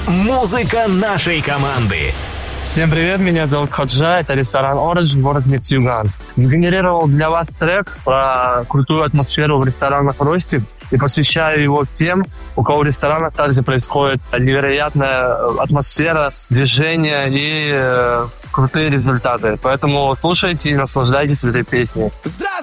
Музыка нашей команды. Всем привет, меня зовут Ходжа, это ресторан Orange, город Нефтеюганск. Сгенерировал для вас трек про крутую атмосферу в ресторанах Ростикс и посвящаю его тем, у кого в ресторанах также происходит невероятная атмосфера, движение и крутые результаты. Поэтому слушайте и наслаждайтесь этой песней.